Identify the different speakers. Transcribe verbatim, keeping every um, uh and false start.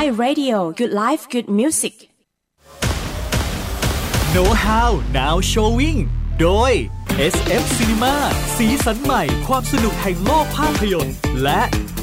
Speaker 1: My Radio Good Life Good Music
Speaker 2: Know How Now Showing โดย เอส เอฟ Cinema สีสันใหม่ความสนุกแห่งโลกภาพยนตร์และ